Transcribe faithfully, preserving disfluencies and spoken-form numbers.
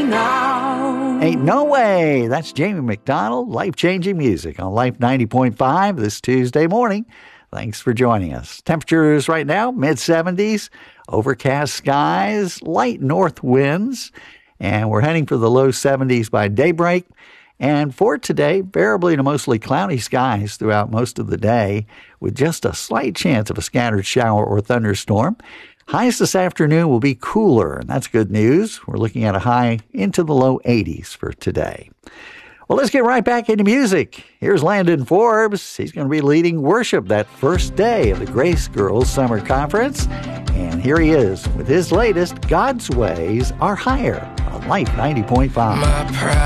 now. Ain't no way. That's Jamie McDonald, life-changing music on Life ninety point five this Tuesday morning. Thanks for joining us. Temperatures right now, mid seventies, overcast skies, light north winds, and we're heading for the low seventies by daybreak. And for today, variably to mostly cloudy skies throughout most of the day, with just a slight chance of a scattered shower or thunderstorm. Highs this afternoon will be cooler, and that's good news. We're looking at a high into the low eighties for today. Well, let's get right back into music. Here's Landon Forbes. He's going to be leading worship that first day of the Grace Girls Summer Conference. And here he is with his latest, God's Ways Are Higher, on Life ninety point five. My pride